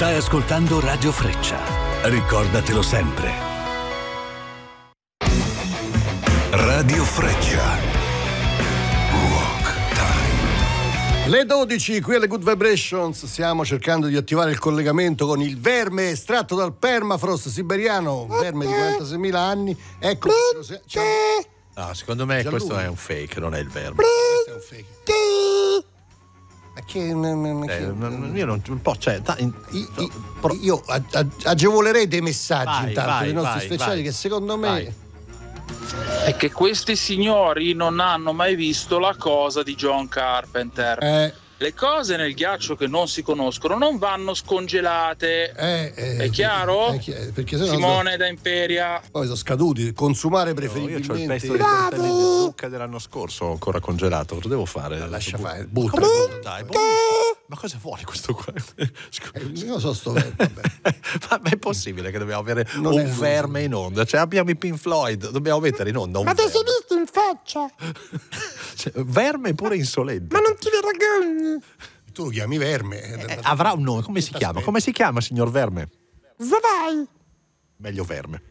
Stai ascoltando Radio Freccia. Ricordatelo sempre. Radio Freccia. Rock Time. Le 12, qui alle Good Vibrations, stiamo cercando di attivare il collegamento con il verme estratto dal permafrost siberiano, un verme di 46.000 anni. Ecco, no, secondo me Gianluca. questo è un fake, non è il verme. questo è un fake. Ma che Io non un po', cioè, io agevolerei dei messaggi Vai, intanto vai, dei nostri vai, speciali vai. che secondo me Vai. È che questi signori non hanno mai visto la cosa di John Carpenter. Le cose nel ghiaccio che non si conoscono non vanno scongelate. È chiaro? Perché sennò Simone da Imperia. poi sono scaduti. Consumare Io ho il preferibilmente. pesto dei tortelli di zucca dell'anno scorso ancora congelato. Cosa devo fare? Lascia fare, Come? butta. Dai, ma cosa vuole questo qua? Io so sto vabbè. Ma è possibile che dobbiamo avere Non è un lui. verme in onda? Cioè abbiamo i Pink Floyd, dobbiamo mettere in onda un Ma ti verme. sei visto in faccia? Cioè, verme pure insolente. Ma non ti vergogni? Tu lo chiami verme. Avrà un nome, come si chiama? Come si chiama, signor Verme? Vai! Meglio Verme.